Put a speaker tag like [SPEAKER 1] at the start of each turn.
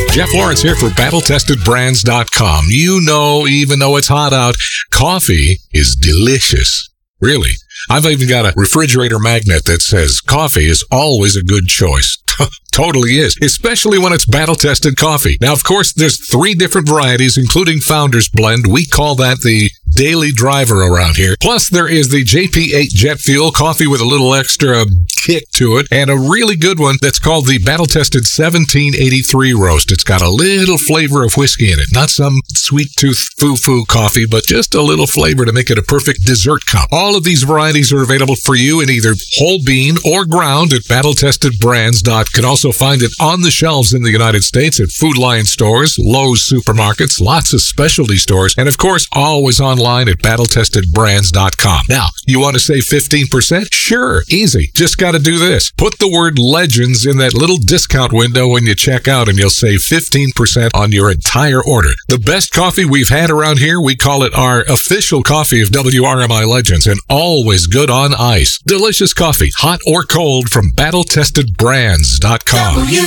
[SPEAKER 1] Jeff Lawrence here for BattleTestedBrands.com. You know, even though it's hot out, coffee is delicious. Really. I've even got a refrigerator magnet that says coffee is always a good choice. Totally is, especially when it's battle-tested coffee. Now, of course, there's 3 different varieties, including Founder's Blend. We call that the daily driver around here. Plus, there is the JP8 Jet Fuel, coffee with a little extra kick to it, and a really good one that's called the battle-tested 1783 Roast. It's got a little flavor of whiskey in it. Not some sweet-tooth foo-foo coffee, but just a little flavor to make it a perfect dessert cup. All of these varieties are available for you in either whole bean or ground at BattleTestedBrands.com. You can also find it on the shelves in the United States at Food Lion stores, Lowe's supermarkets, lots of specialty stores, and of course, always online at BattleTestedBrands.com. Now, you want to save 15%? Sure, easy. Just got to do this. Put the word Legends in that little discount window when you check out, and you'll save 15% on your entire order. The best coffee we've had around here, we call it our official coffee of WRMI Legends, and always good on ice. Delicious coffee, hot or cold, from BattleTestedBrands.com.